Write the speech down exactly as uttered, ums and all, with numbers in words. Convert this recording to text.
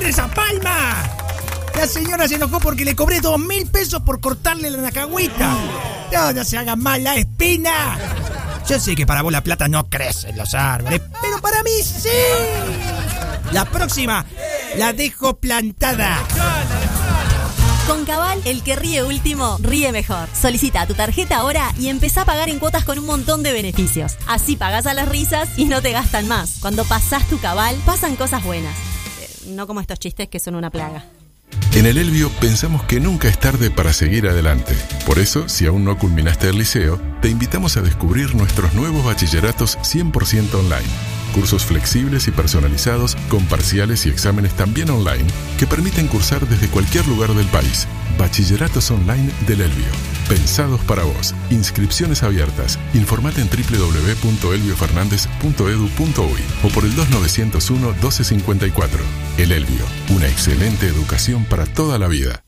esa palma! La señora se enojó porque le cobré dos mil pesos por cortarle la nacagüita. No, no se haga mal la espina. Yo sé que para vos la plata no crece en los árboles, pero para mí sí. La próxima la dejo plantada. Con Cabal, el que ríe último, ríe mejor. Solicita tu tarjeta ahora y empezá a pagar en cuotas con un montón de beneficios. Así pagás a las risas y no te gastan más. Cuando pasás tu Cabal, pasan cosas buenas. Eh, no como estos chistes que son una plaga. En el Elbio pensamos que nunca es tarde para seguir adelante. Por eso, si aún no culminaste el liceo, te invitamos a descubrir nuestros nuevos bachilleratos cien por ciento online. Cursos flexibles y personalizados, con parciales y exámenes también online, que permiten cursar desde cualquier lugar del país. Bachilleratos online del Elbio. Pensados para vos. Inscripciones abiertas. Informate en doble u doble u doble u punto elbio fernández punto edu punto uy o por el dos nueve cero uno, doce cincuenta y cuatro. El Elbio. Una excelente educación para toda la vida.